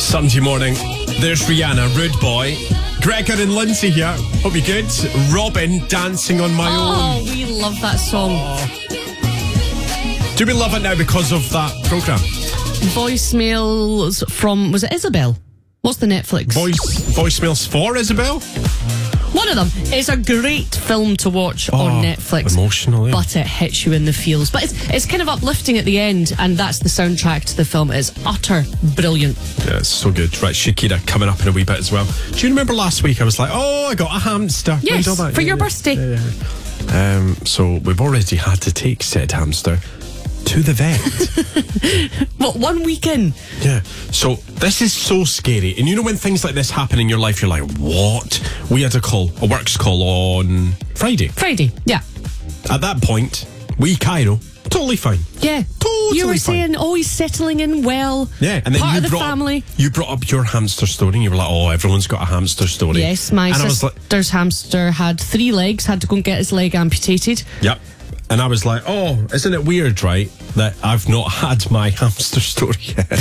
Sunday morning. There's Rihanna, Rude Boy. Gregor and Lindsay here. Hope you're good. Robin, Dancing on My Own. Oh, we love that song. Do we love it now because of that programme? Voicemails from, was it Isabel? What's the Netflix? Voicemails for Isabel? One of them. It's a great film to watch on Netflix. Emotional, yeah. But it hits you in the feels. But it's kind of uplifting at the end, and that's the soundtrack to the film. It's utter brilliant. Yeah, it's so good. Right, Shakira coming up in a wee bit as well. Do you remember last week I was like, I got a hamster. Yes, for your birthday. Yeah. So we've already had to take said hamster to the vet. What, 1 week in? Yeah. So this is so scary. And you know when things like this happen in your life, you're like, what? We had a works call on Friday. Friday, yeah. At that point, Cairo, totally fine. Yeah. Totally You were fine. saying, he's settling in well. Yeah, and then part you of the brought family. You brought up your hamster story, and you were like, everyone's got a hamster story. Yes, my sister's hamster had 3 legs, had to go and get his leg amputated. Yep. And I was like, isn't it weird, right, that I've not had my hamster story yet?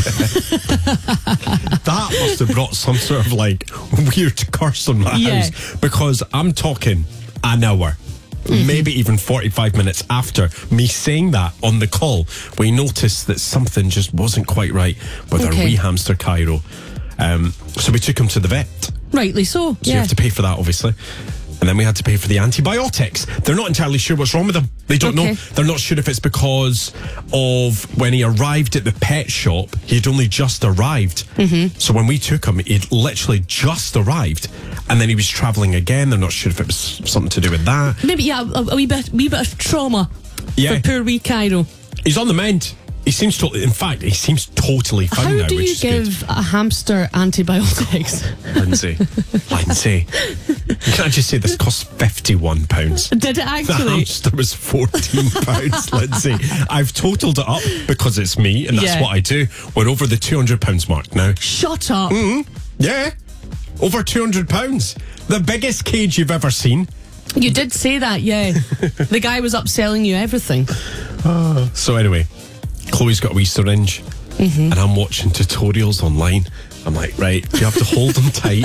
That must have brought some sort of weird curse on my house, because I'm talking an hour. Maybe even 45 minutes after me saying that on the call, we noticed that something just wasn't quite right with our wee hamster, Cairo. So we took him to the vet. Rightly so, So you have to pay for that, obviously. And then we had to pay for the antibiotics. They're not entirely sure what's wrong with him. They don't know. They're not sure if it's because of when he arrived at the pet shop, he'd only just arrived. So when we took him, he'd literally just arrived. And then he was travelling again. They're not sure if it was something to do with that. Maybe, a wee bit of trauma for poor wee Cairo. He's on the mend. He seems totally fine now. How do you give a hamster antibiotics? Lindsay, can I just say this cost £51? Did it actually? The hamster was £14, Lindsay. I've totaled it up because it's me, and that's what I do. We're over the £200 mark now. Shut up. Yeah, over £200. The biggest cage you've ever seen. You did say that, yeah. The guy was upselling you everything. So anyway, Chloe's got a wee syringe, and I'm watching tutorials online. I'm like, right, you have to hold him tight.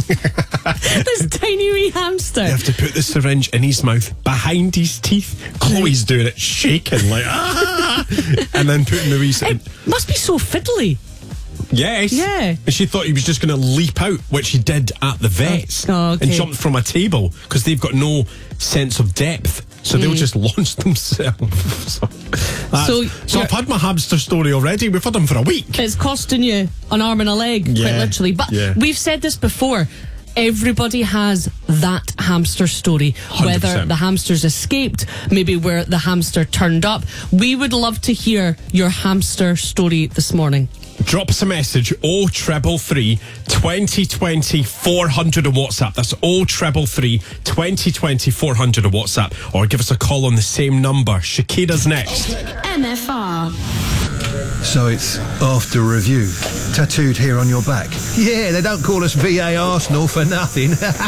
This tiny wee hamster. You have to put the syringe in his mouth, behind his teeth. Chloe's doing it, shaking like, and then putting the wee... It must be so fiddly. Yes. Yeah. And she thought he was just going to leap out, which he did at the vets, and jumped from a table, because they've got no sense of depth. So they'll just launch themselves. So I've had my hamster story already. We've had him for a week. It's costing you an arm and a leg, quite literally. But we've said this before. Everybody has that hamster story. 100%. Whether the hamster's escaped, maybe where the hamster turned up. We would love to hear your hamster story this morning. Drop us a message, 0333 2020 400 on WhatsApp. That's 0333 2020 400 on WhatsApp. Or give us a call on the same number. Shakira's next. MFR. So it's after review, tattooed here on your back. Yeah, they don't call us VA Arsenal for nothing.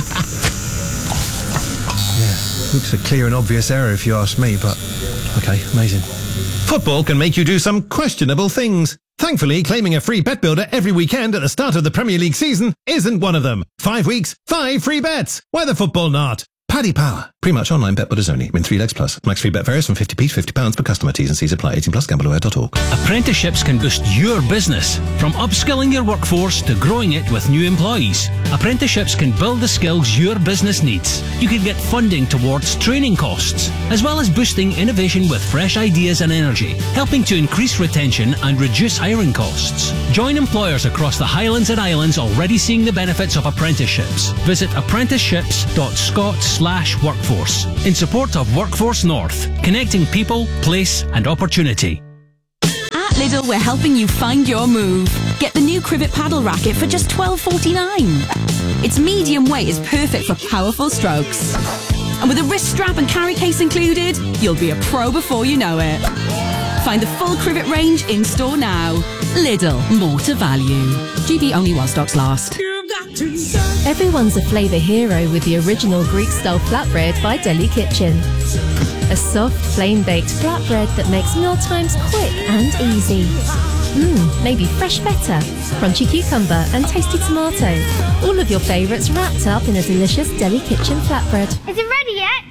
Looks a clear and obvious error if you ask me, but okay, amazing. Football can make you do some questionable things. Thankfully, claiming a free bet builder every weekend at the start of the Premier League season isn't one of them. 5 weeks, 5 free bets. Why the football not? Paddy Power. Pretty much online bet builders only. Win 3 legs plus. Max free bet varies from 50p to £50 per customer. T's and C's apply. 18 plus. Gambleaware.org. Apprenticeships can boost your business. From upskilling your workforce to growing it with new employees. Apprenticeships can build the skills your business needs. You can get funding towards training costs, as well as boosting innovation with fresh ideas and energy, helping to increase retention and reduce hiring costs. Join employers across the Highlands and Islands already seeing the benefits of apprenticeships. Visit apprenticeships.scot/workforce in support of Workforce North, connecting people, place and opportunity. At Lidl, we're helping you find your move. Get the new Cribbit paddle racket for just $12.49. Its medium weight is perfect for powerful strokes. And with a wrist strap and carry case included, you'll be a pro before you know it. Find the full Cribbit range in store now. Lidl, more to value. GB only while stocks last. Everyone's a flavour hero with the original Greek-style flatbread by Deli Kitchen. A soft, plain-baked flatbread that makes mealtimes quick and easy. Maybe fresh feta, crunchy cucumber and tasty tomato. All of your favourites wrapped up in a delicious Deli Kitchen flatbread. Is it ready yet?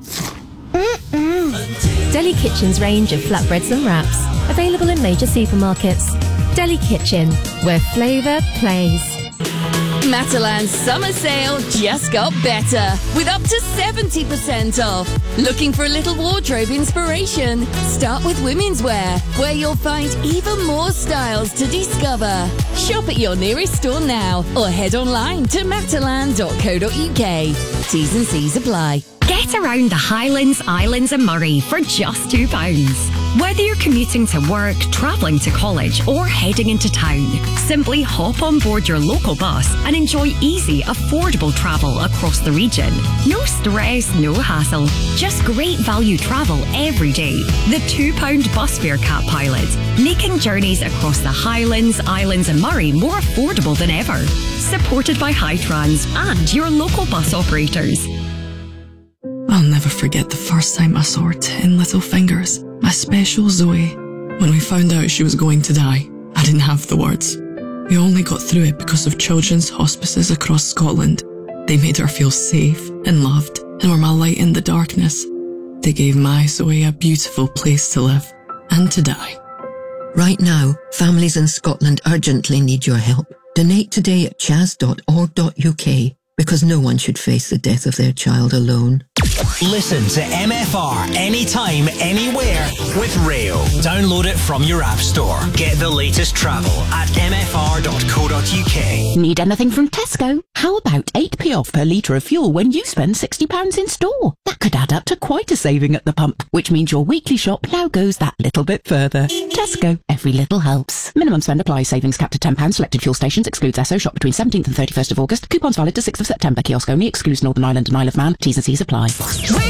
Deli Kitchen's range of flatbreads and wraps, available in major supermarkets. Deli Kitchen, where flavour plays. Matalan's summer sale just got better, with up to 70% off. Looking for a little wardrobe inspiration? Start with women's wear, where you'll find even more styles to discover. Shop at your nearest store now, or head online to matalan.co.uk. T's and C's apply. Get around the Highlands, Islands and Moray for just £2. Whether you're commuting to work, travelling to college or heading into town, simply hop on board your local bus and enjoy easy, affordable travel across the region. No stress, no hassle. Just great value travel every day. The £2 bus fare cap pilot, making journeys across the Highlands, Islands and Moray more affordable than ever. Supported by Hightrans and your local bus operators. I'll never forget the first time I saw her 10 little fingers, my special Zoe. When we found out she was going to die, I didn't have the words. We only got through it because of children's hospices across Scotland. They made her feel safe and loved and were my light in the darkness. They gave my Zoe a beautiful place to live and to die. Right now, families in Scotland urgently need your help. Donate today at chas.org.uk because no one should face the death of their child alone. Listen to MFR anytime, anywhere with Rail. Download it from your app store. Get the latest travel at mfr.co.uk. Need anything from Tesco? How about 8p off per litre of fuel when you spend £60 in store? That could add up to quite a saving at the pump, which means your weekly shop now goes that little bit further. Tesco, every little helps. Minimum spend applies. Savings capped at £10. Selected fuel stations excludes Esso. Shop between 17th and 31st of August. Coupons valid to 6th of September. Kiosk only. Excludes Northern Ireland and Isle of Man. T's and C's apply.